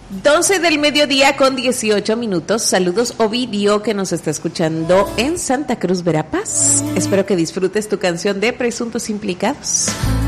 12 del mediodía con 18 minutos. Saludos Ovidio, que nos está escuchando en Santa Cruz, Verapaz. Espero que disfrutes tu canción de Presuntos Implicados.